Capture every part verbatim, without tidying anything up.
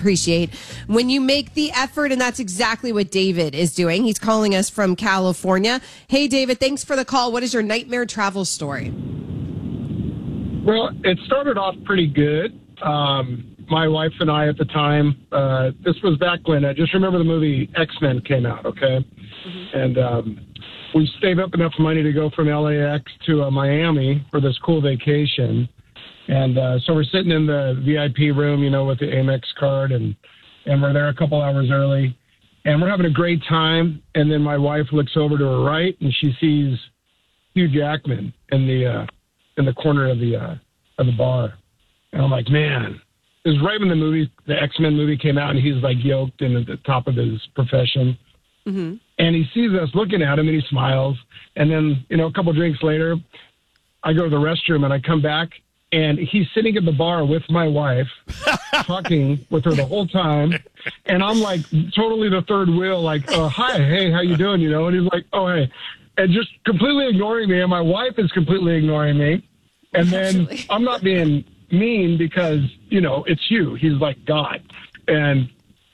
appreciate when you make the effort, and that's exactly what David is doing. He's calling us from California. Hey, David, thanks for the call. What is your nightmare travel story? Well, it started off pretty good. Um, my wife and I at the time, uh, this was back when, I just remember the movie X-Men came out, okay? Mm-hmm. And um, we saved up enough money to go from L A X to uh, Miami for this cool vacation. And uh, so we're sitting in the V I P room, you know, with the Amex card, and, and we're there a couple hours early. And we're having a great time. And then my wife looks over to her right, and she sees Hugh Jackman in the uh, in the corner of the uh, of the bar. And I'm like, man, it was right when the movie, the X-Men movie came out, and he's like yoked and at the top of his profession. Mm-hmm. And he sees us looking at him, and he smiles. And then, you know, a couple of drinks later, I go to the restroom, and I come back, and he's sitting at the bar with my wife, talking with her the whole time. And I'm like totally the third wheel, like, oh, hi, hey, how you doing? You know, and he's like, oh, hey. And just completely ignoring me. And my wife is completely ignoring me. And then Actually. I'm not being mean because, you know, it's you. He's like God. And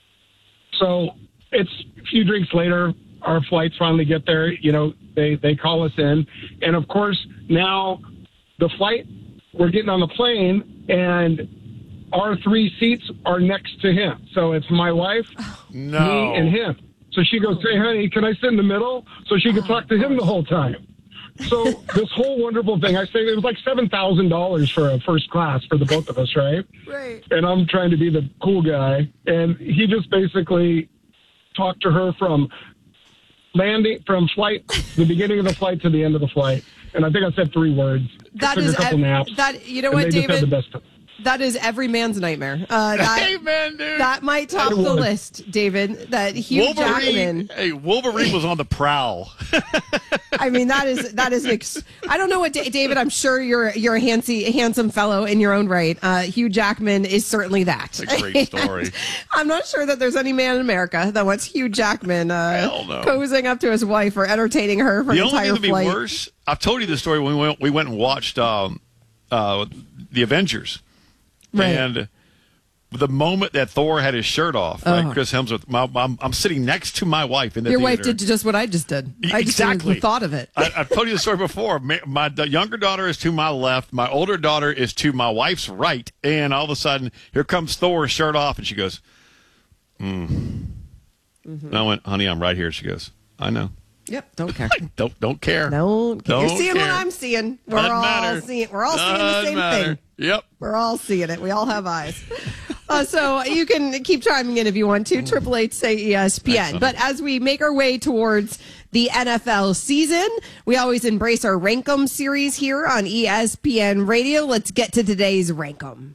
so it's a few drinks later, our flights finally get there. You know, they, they call us in. And, of course, now the flight, we're getting on the plane, and our three seats are next to him. So it's my wife, no. me, and him. So she goes, hey, honey, can I sit in the middle? So she could talk to him the whole time. So this whole wonderful thing, I say it was like seven thousand dollars for a first class for the both of us, right? Right. And I'm trying to be the cool guy. And he just basically talked to her from landing, from flight, the beginning of the flight to the end of the flight. And I think I said three words. That Took is a couple ev- naps. That, you know and what, they David? Just had the best time. That is every man's nightmare. Uh, that, Amen, dude. That might top the list, David. That Hugh Wolverine, Jackman. Hey, Wolverine was on the prowl. I mean, that is that is. Ex- I don't know what David. I'm sure you're you're a handsy, handsome fellow in your own right. Uh, Hugh Jackman is certainly that. That's a great story. I'm not sure that there's any man in America that wants Hugh Jackman uh, no. posing up to his wife or entertaining her for the an only entire thing that'd flight. be worse. I've told you this story when we went, we went and watched um, uh, the Avengers. Right. And the moment that Thor had his shirt off, oh. right, Chris Hemsworth, my, I'm, I'm sitting next to my wife in the Your theater. wife did just what I just did. I just exactly. the thought of it. I, I've told you the story before. My, my the younger daughter is to my left. My older daughter is to my wife's right. And all of a sudden, here comes Thor, shirt off, and she goes, hmm. Mm-hmm. And I went, honey, I'm right here. She goes, I know. Yep, don't care. don't don't care. Don't care. Don't You're seeing care. what I'm seeing. We're Doesn't all matter. seeing. We're all seeing the Doesn't same matter. thing. Yep. We're all seeing it. We all have eyes. Uh, so you can keep chiming in if you want to. Triple Eight say E S P N. Excellent. But as we make our way towards the N F L season, we always embrace our Rankum series here on E S P N Radio. Let's get to today's Rankum.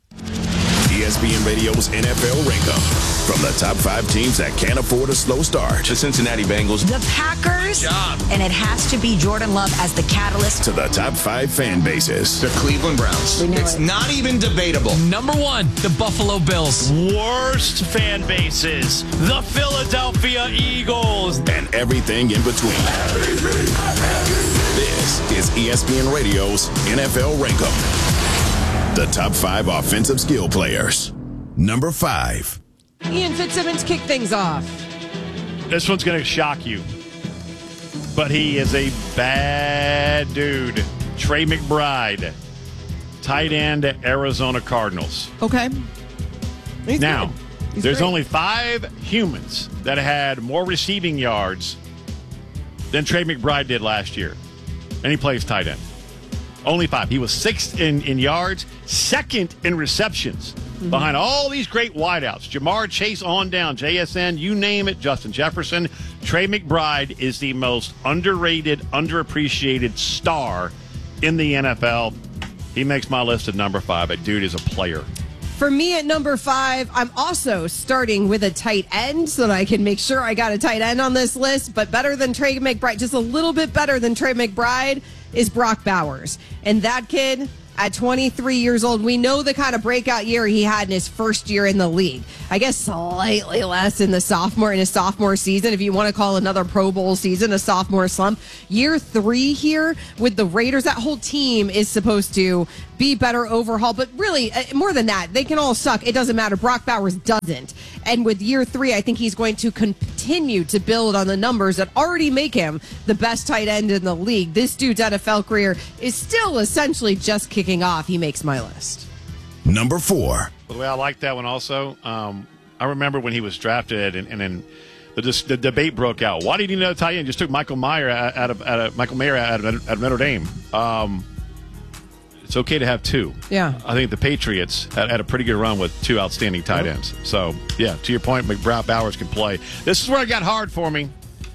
E S P N Radio's N F L Rankum. From the top five teams that can't afford a slow start. The Cincinnati Bengals. The Packers. And it has to be Jordan Love as the catalyst. To the top five fan bases. The Cleveland Browns. It's it. not even debatable. Number one, the Buffalo Bills. Worst fan bases, the Philadelphia Eagles. And everything in between. This is E S P N Radio's N F L Rankum. The top five offensive skill players. Number five. Ian Fitzsimmons, kick things off. This one's going to shock you. But he is a bad dude. Trey McBride, tight end, Arizona Cardinals. Okay. He's now, good. He's there's great. only five humans that had more receiving yards than Trey McBride did last year. And he plays tight end. Only five. He was sixth in, in yards, second in receptions. Mm-hmm. Behind all these great wideouts, Jamar Chase on down, J S N, you name it, Justin Jefferson. Trey McBride is the most underrated, underappreciated star in the N F L. He makes my list at number five. That dude is a player. For me at number five, I'm also starting with a tight end so that I can make sure I got a tight end on this list. But better than Trey McBride, just a little bit better than Trey McBride, is Brock Bowers. And that kid, at twenty-three years old, we know the kind of breakout year he had in his first year in the league. I guess slightly less in the sophomore, in his sophomore season, if you want to call another Pro Bowl season a sophomore slump. Year three here with the Raiders, that whole team is supposed to be better overhaul. But really, uh, more than that, they can all suck. It doesn't matter. Brock Bowers doesn't. And with year three, I think he's going to continue to build on the numbers that already make him the best tight end in the league. This dude's N F L career is still essentially just kicking off. He makes my list. Number four. By the way, I like that one also. Um, I remember when he was drafted, and, and then the, the debate broke out. Why did he know tight end? Just took Michael Mayer out of, out of Michael Mayer out of, out of Notre Dame. Um, it's okay to have two. Yeah, I think the Patriots had, had a pretty good run with two outstanding tight yep. ends. So yeah, to your point, McBrown Bowers can play. This is where it got hard for me.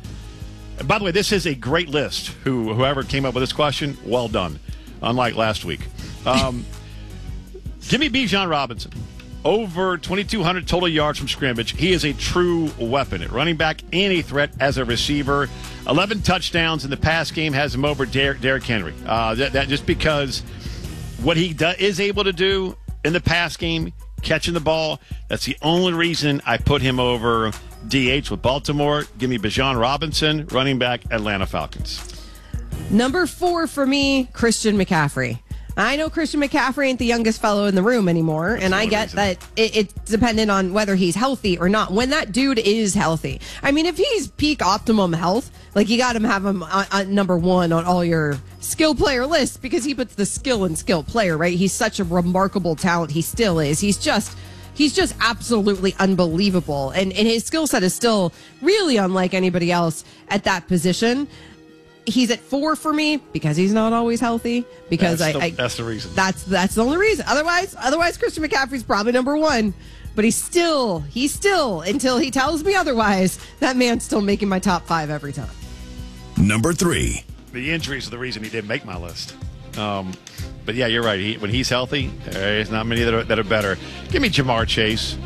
And by the way, this is a great list. Who whoever came up with this question, well done. Unlike last week. Um, give me Bijan Robinson. Over twenty-two hundred total yards from scrimmage. He is a true weapon at running back and a threat as a receiver. eleven touchdowns in the pass game has him over Der- Derrick Henry. Uh, that, that just because what he do- is able to do in the pass game, catching the ball, that's the only reason I put him over D H with Baltimore. Give me Bijan Robinson, running back, Atlanta Falcons. Number four for me, Christian McCaffrey. I know Christian McCaffrey ain't the youngest fellow in the room anymore, That's and I get reason. that it, it's dependent on whether he's healthy or not. When that dude is healthy, I mean, if he's peak optimum health, like you got to have him on, on number one on all your skill player lists because he puts the skill in skill player, right? He's such a remarkable talent. He still is. He's just... He's just absolutely unbelievable. And, and his skill set is still really unlike anybody else at that position. He's at four for me because he's not always healthy. Because that's I, the, I that's the reason. That's that's the only reason. Otherwise, otherwise Christian McCaffrey's probably number one. But he's still, he's still, until he tells me otherwise, that man's still making my top five every time. Number three. The injuries are the reason he didn't make my list. Um, but yeah, you're right. He, when he's healthy, there's not many that are, that are better. Give me Jamar Chase.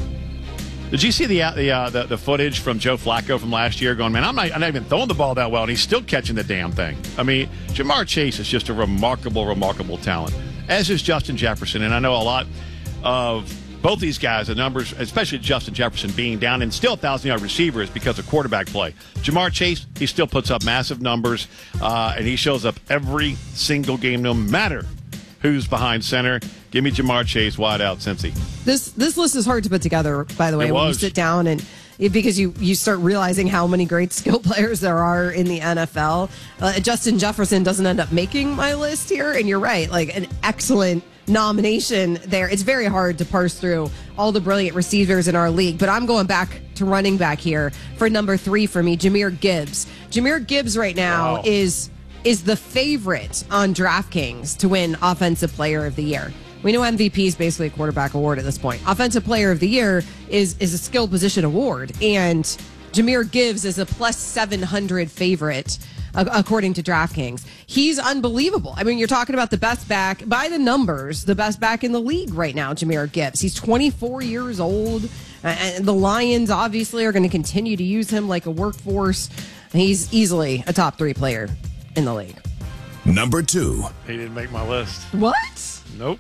Did you see the, the uh, the the footage from Joe Flacco from last year? Going, man, I'm not, I'm not even throwing the ball that well, and he's still catching the damn thing. I mean, Jamar Chase is just a remarkable, remarkable talent. As is Justin Jefferson, and I know a lot of both these guys, the numbers, especially Justin Jefferson being down and still one thousand-yard receivers because of quarterback play. Jamar Chase, he still puts up massive numbers, uh, and he shows up every single game, no matter who's behind center. Give me Jamar Chase, wide out, Cincy. This this list is hard to put together, by the way, It when was. you sit down and because you, you start realizing how many great skill players there are in the N F L. Uh, Justin Jefferson doesn't end up making my list here, and you're right, like an excellent nomination there. It's very hard to parse through all the brilliant receivers in our league, but I'm going back to running back here for number three for me, Jahmyr Gibbs. Jahmyr Gibbs right now Wow. is is the favorite on DraftKings to win Offensive Player of the Year. We know M V P is basically a quarterback award at this point. Offensive Player of the Year is is a skill position award, and Jahmyr Gibbs is a plus seven hundred favorite uh, according to DraftKings. He's unbelievable. I mean, you're talking about the best back by the numbers, the best back in the league right now, Jahmyr Gibbs. He's twenty-four years old, and the Lions obviously are going to continue to use him like a workforce. He's easily a top three player in the league. Number two. He didn't make my list. What? Nope.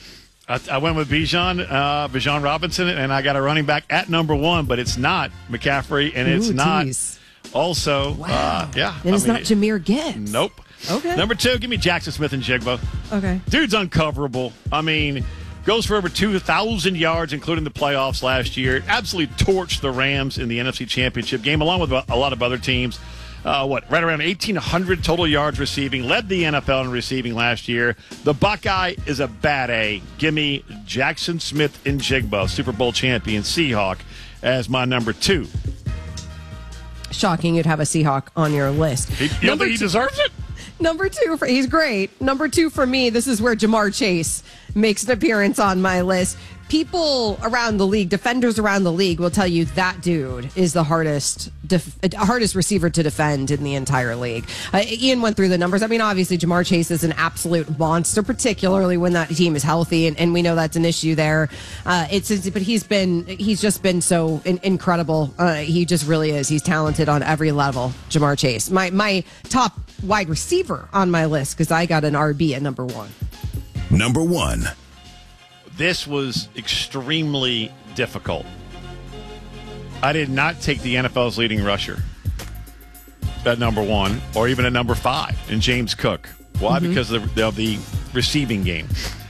I, I went with Bijan, uh, Bijan Robinson, and I got a running back at number one, but it's not McCaffrey, and it's Ooh, not geez. also, Wow. uh, yeah. And I it's mean, not Jahmyr Gibbs. Nope. Okay. Number two, give me Jackson Smith and Jigba. Okay. Dude's uncoverable. I mean, goes for over two thousand yards, including the playoffs last year. Absolutely torched the Rams in the N F C Championship game, along with a lot of other teams. Uh, what, right around eighteen hundred total yards receiving, led the N F L in receiving last year. The Buckeye is a bad A. Give me Jackson Smith and Jigba, Super Bowl champion Seahawk, as my number two. Shocking you'd have a Seahawk on your list. He, you don't think he deserves it? Number two, for, he's great. Number two for me, this is where Jamar Chase makes an appearance on my list. People around the league, defenders around the league, will tell you that dude is the hardest def- hardest receiver to defend in the entire league. Uh, Ian went through the numbers. I mean, obviously, Jamar Chase is an absolute monster, particularly when that team is healthy, and, and we know that's an issue there. Uh, it's, it's but he's been he's just been so in, incredible. Uh, he just really is. He's talented on every level. Jamar Chase, my my top wide receiver on my list because I got an R B at number one. Number one. This was extremely difficult. I did not take the N F L's leading rusher at number one or even at number five in James Cook. Why? Mm-hmm. Because of the, of the receiving game.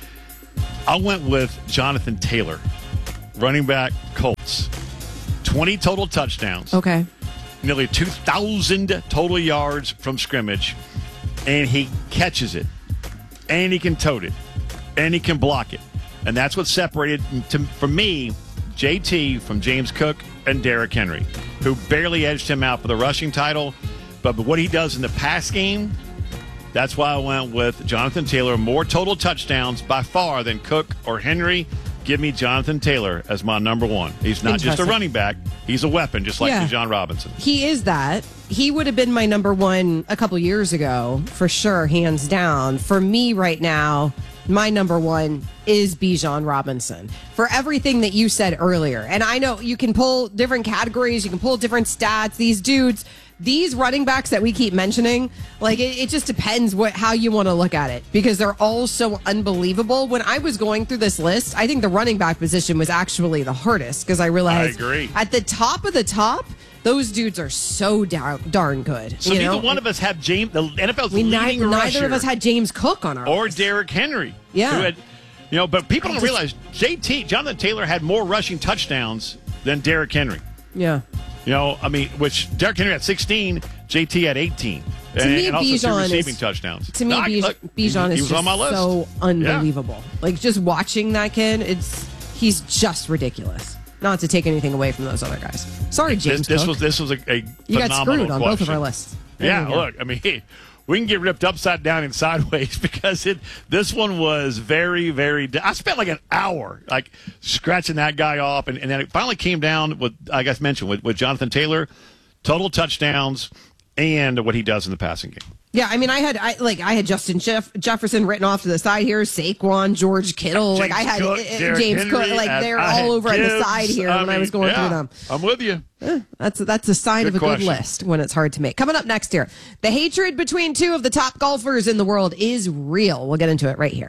I went with Jonathan Taylor, running back, Colts. twenty total touchdowns. Okay. Nearly two thousand total yards from scrimmage. And he catches it. And he can tote it. And he can block it. And that's what separated, to, for me, J T from James Cook and Derrick Henry, who barely edged him out for the rushing title. But, but what he does in the pass game, that's why I went with Jonathan Taylor. More total touchdowns by far than Cook or Henry. Give me Jonathan Taylor as my number one. He's not just a running back. He's a weapon, just like Yeah. Bijan Robinson. He is that. He would have been my number one a couple years ago, for sure, hands down. For me right now, my number one is Bijan Robinson. For everything that you said earlier. And I know you can pull different categories, you can pull different stats. These dudes, these running backs that we keep mentioning, like it, it just depends what how you want to look at it, because they're all so unbelievable. When I was going through this list, I think the running back position was actually the hardest, because I realized I agree. at the top of the top, those dudes are so darn, darn good. So you neither know? one of us have James, the N F L's we leading neither, rusher, neither of us had James Cook on our or list. Derrick Henry. Yeah. Who had, you know, but people I don't just- realize J T, Jonathan Taylor, had more rushing touchdowns than Derrick Henry. Yeah. You know, I mean, which Derrick Henry had sixteen, J T had eighteen. To and, me, and also two Bijan receiving is- touchdowns. To me, No, I- Bij- look, Bijan he, is he was just on my list. so unbelievable. Like, just watching that kid, it's he's just ridiculous. Not to take anything away from those other guys. Sorry, James This, this Cook. was this was a, a you got phenomenal screwed on both of question. our lists. There Yeah, you go. look, I mean, we can get ripped upside down and sideways because it. This one was very, very. I spent like an hour like scratching that guy off, and, and then it finally came down with, I guess, mentioned with, with Jonathan Taylor, total touchdowns, and what he does in the passing game. Yeah, I mean, I had I like I had Justin Jeff- Jefferson written off to the side here, Saquon, George Kittle, like I James had Cook, uh, Derrick James Henry, Cook, like and they're I had all over on the Gibbs. side here I when I mean, was going yeah, through them. I'm with you. That's that's a sign Good of a question. good list when it's hard to make. Coming up next here, the hatred between two of the top golfers in the world is real. We'll get into it right here.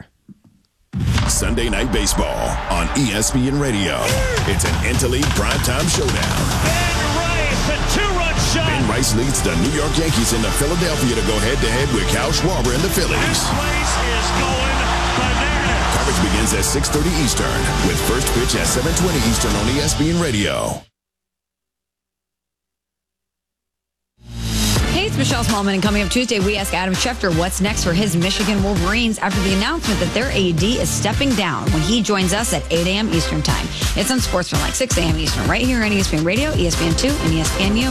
Sunday Night Baseball on E S P N Radio. It's an Interleague primetime showdown. Ben Rice, a two-run shot. Ben Rice leads the New York Yankees into Philadelphia to go head-to-head with Kyle Schwarber and the This Phillies. place is going bananas. Coverage begins at six thirty Eastern with first pitch at seven twenty Eastern on E S P N Radio. Hey, it's Michelle Smallman, and coming up Tuesday, we ask Adam Schefter what's next for his Michigan Wolverines after the announcement that their A D is stepping down when he joins us at eight a.m. Eastern Time. It's on Sports from like six a.m. Eastern, right here on E S P N Radio, E S P N two, and E S P N U.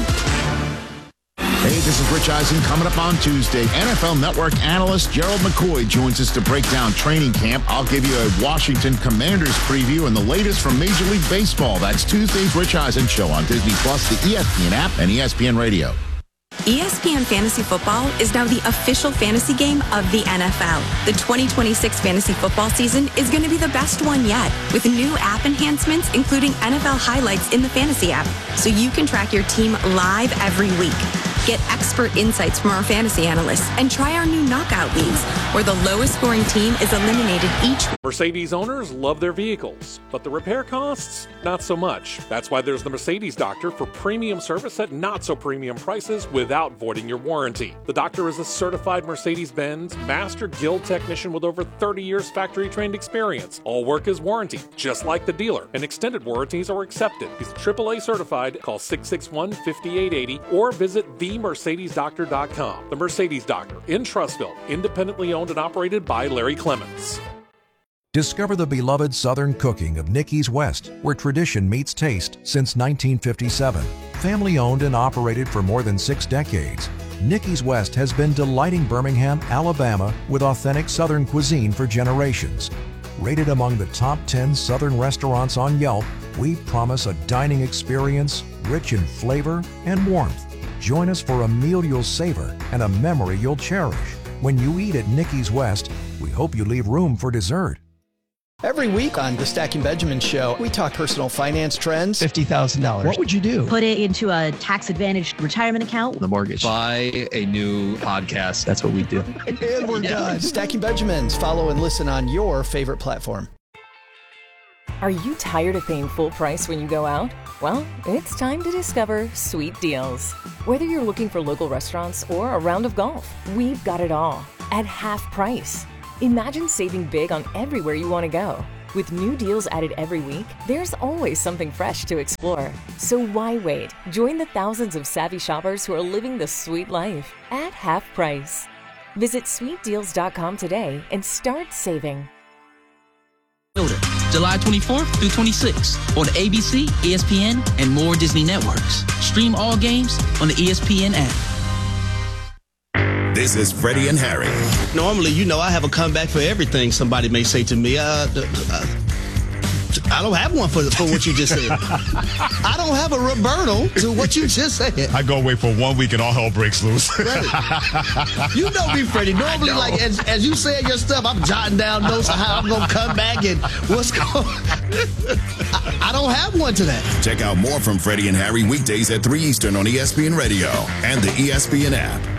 Hey, this is Rich Eisen. Coming up on Tuesday, N F L Network analyst Gerald McCoy joins us to break down training camp. I'll give you a Washington Commanders preview and the latest from Major League Baseball. That's Tuesday's Rich Eisen Show on Disney Plus, the E S P N app, and E S P N Radio. E S P N Fantasy Football is now the official fantasy game of the N F L. The twenty twenty-six fantasy football season is going to be the best one yet, with new app enhancements, including N F L highlights in the fantasy app, so you can track your team live every week. Get expert insights from our fantasy analysts and try our new knockout leagues, where the lowest scoring team is eliminated each. Mercedes owners love their vehicles, but the repair costs, not so much. That's why there's the Mercedes Doctor for premium service at not so premium prices without voiding your warranty. The Doctor is a certified Mercedes-Benz Master Guild technician with over thirty years factory trained experience. All work is warranty, just like the dealer, and extended warranties are accepted. He's triple A certified. Call six six one, five eight eight zero or visit the mercedes doctor dot com. The Mercedes Doctor in Trussville, independently owned and operated by Larry Clements. Discover the beloved Southern cooking of Nicky's West, where tradition meets taste since nineteen fifty-seven. Family owned and operated for more than six decades, Nicky's West has been delighting Birmingham, Alabama with authentic Southern cuisine for generations. Rated among the top ten Southern restaurants on Yelp, we promise a dining experience rich in flavor and warmth. Join us for a meal you'll savor and a memory you'll cherish. When you eat at Nicky's West, we hope you leave room for dessert. Every week on the Stacking Benjamin Show, we talk personal finance trends. fifty thousand dollars. What would you do? Put it into a tax-advantaged retirement account. The mortgage. Buy a new podcast. That's what we do. And we're done. Stacking Benjamins. Follow and listen on your favorite platform. Are you tired of paying full price when you go out? Well, it's time to discover Sweet Deals. Whether you're looking for local restaurants or a round of golf, we've got it all. at half price. Imagine saving big on everywhere you want to go. With new deals added every week, there's always something fresh to explore. So why wait? Join the thousands of savvy shoppers who are living the sweet life at half price. Visit sweet deals dot com today and start saving. July twenty-fourth through twenty-sixth on A B C, E S P N, and more Disney networks. Stream all games on the E S P N app. This is Freddie and Harry. Normally, you know, I have a comeback for everything somebody may say to me. Uh, uh, I don't have one for, for what you just said. I don't have a rebuttal to what you just said. I go away for one week and all hell breaks loose. Freddie, you know me, Freddie. Normally, know. like as, as you said your stuff, I'm jotting down notes of how I'm going to come back and what's going I, I don't have one to that. Check out more from Freddie and Harry weekdays at three Eastern on E S P N Radio and the E S P N app.